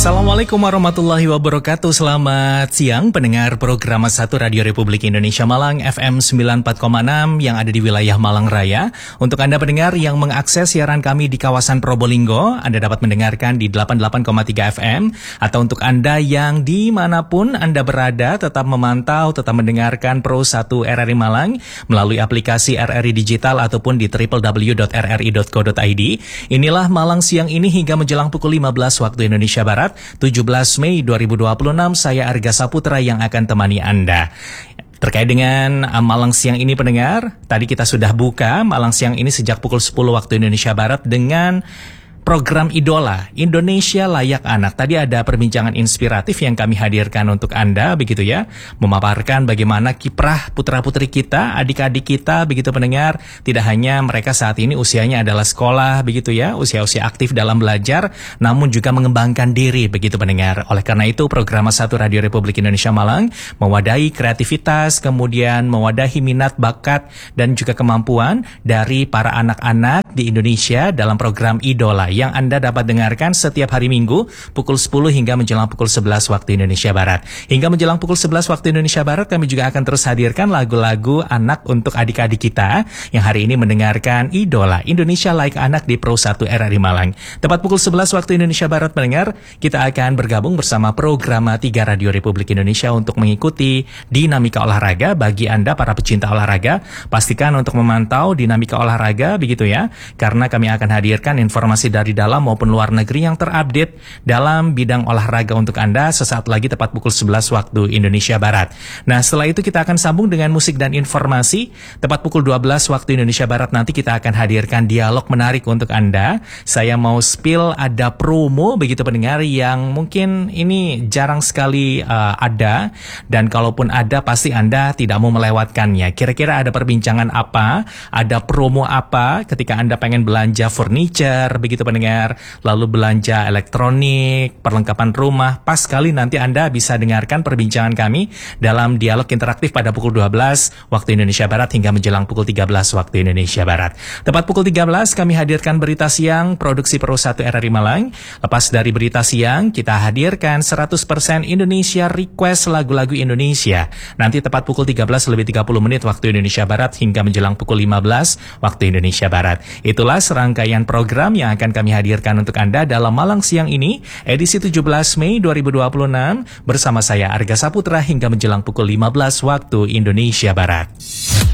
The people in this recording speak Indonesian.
Assalamualaikum warahmatullahi wabarakatuh. Selamat siang pendengar program 1 Radio Republik Indonesia Malang FM 94,6 yang ada di wilayah Malang Raya. Untuk Anda pendengar yang mengakses siaran kami di kawasan Probolinggo, Anda dapat mendengarkan di 88,3 FM. Atau untuk Anda yang dimanapun Anda berada, tetap memantau, tetap mendengarkan Pro 1 RRI Malang melalui aplikasi RRI Digital ataupun di www.rri.co.id. Inilah Malang siang ini hingga menjelang pukul 15 waktu Indonesia Barat, 17 Mei 2026, saya Arga Saputra yang akan temani Anda. Terkait dengan Malang siang ini pendengar, tadi kita sudah buka Malang siang ini sejak pukul 10 waktu Indonesia Barat dengan program Idola, Indonesia Layak Anak. Tadi ada perbincangan inspiratif yang kami hadirkan untuk Anda, begitu ya. Memaparkan bagaimana kiprah putra-putri kita, adik-adik kita, begitu pendengar. Tidak hanya mereka saat ini usianya adalah sekolah, begitu ya, usia-usia aktif dalam belajar, namun juga mengembangkan diri, begitu pendengar. Oleh karena itu, program 1 Radio Republik Indonesia Malang mewadahi kreativitas, kemudian mewadahi minat, bakat, dan juga kemampuan dari para anak-anak di Indonesia dalam program Idola yang Anda dapat dengarkan setiap hari Minggu pukul 10 hingga menjelang pukul 11 waktu Indonesia Barat. Hingga menjelang pukul 11 waktu Indonesia Barat, kami juga akan terus hadirkan lagu-lagu anak untuk adik-adik kita yang hari ini mendengarkan Idola, Indonesia Layak Anak di Pro 1 RRI Malang. Tepat pukul 11 waktu Indonesia Barat pendengar, kita akan bergabung bersama program 3 Radio Republik Indonesia untuk mengikuti dinamika olahraga. Bagi Anda para pecinta olahraga, pastikan untuk memantau dinamika olahraga, begitu ya, karena kami akan hadirkan informasi dari dalam maupun luar negeri yang terupdate dalam bidang olahraga untuk Anda sesaat lagi tepat pukul 11 waktu Indonesia Barat. Nah, setelah itu kita akan sambung dengan musik dan informasi. Tepat pukul 12 waktu Indonesia Barat nanti kita akan hadirkan dialog menarik untuk Anda. Saya mau spill ada promo, begitu pendengar, yang mungkin ini jarang sekali ada, dan kalaupun ada pasti Anda tidak mau melewatkannya. Kira-kira ada perbincangan apa, ada promo apa ketika Anda pengen belanja furniture, begitu pendengar, lalu belanja elektronik, perlengkapan rumah, pas sekali nanti Anda bisa dengarkan perbincangan kami dalam dialog interaktif pada pukul 12 waktu Indonesia Barat hingga menjelang pukul 13 waktu Indonesia Barat. Tepat pukul 13 kami hadirkan berita siang produksi Pro 1 RRI Malang. Lepas dari berita siang, kita hadirkan 100% Indonesia Request lagu-lagu Indonesia. Nanti tepat pukul 13 lebih 30 menit waktu Indonesia Barat hingga menjelang pukul 15 waktu Indonesia Barat. Itulah serangkaian program yang akan kami hadirkan untuk Anda dalam Malang siang ini, edisi 17 Mei 2026, bersama saya Arga Saputra hingga menjelang pukul 15 waktu Indonesia Barat.